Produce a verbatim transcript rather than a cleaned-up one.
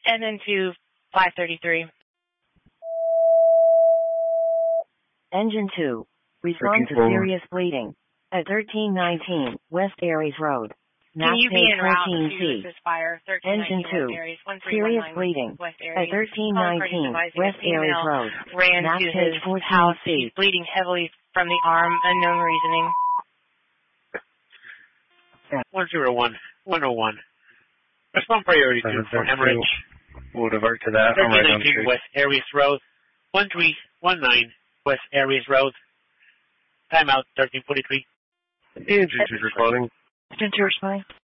And then to five thirty-three. Engine two. Respond to serious bleeding. At thirteen nineteen West Aries Road. Can you be en route to C. assist fire? Engine two. Serious bleeding. At thirteen nineteen West Aries Road. Ran Map to page his fourteen house. C. He's bleeding heavily from the arm. Unknown reasoning. one zero one, one oh one. Respond priority two for Emirates. We'll divert to that. I'm right on thirteen nineteen West Aries Road. one three one nine West Aries Road. Timeout thirteen forty-three. Engine two responding. Engine two responding.